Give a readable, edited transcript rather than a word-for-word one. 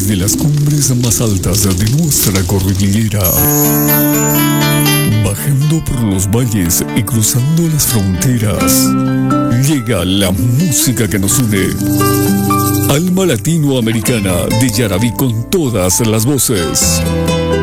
Desde las cumbres más altas de nuestra cordillera, bajando por los valles y cruzando las fronteras, llega la música que nos une. Alma Latinoamericana de Yarabí con todas las voces.